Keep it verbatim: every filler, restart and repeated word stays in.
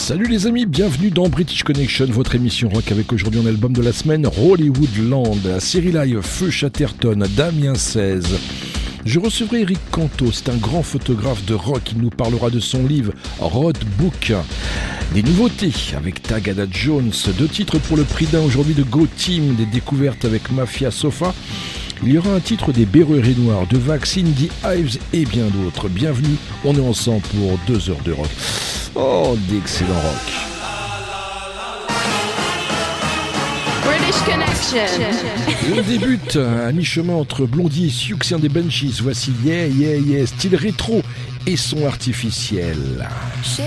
Salut les amis, bienvenue dans British Connection, votre émission rock avec aujourd'hui en album de la semaine Hollywoodland, la série live Feu Chatterton, Damien seize. Je recevrai Eric Canto, c'est un grand photographe de rock, il nous parlera de son livre Road Book. Des nouveautés avec Tagada Jones, deux titres pour le prix d'un aujourd'hui de Go Team, des découvertes avec Mafia Sofa. Il y aura un titre des Berruriers Noirs, de Vaccine, The Hives et bien d'autres. Bienvenue, on est ensemble pour deux heures de rock. Oh, d'excellent rock. British Connection. On débute à mi-chemin entre Blondie et Siouxsie and the Banshees. Voici Yeah Yeah Yeah, style rétro et son artificiel.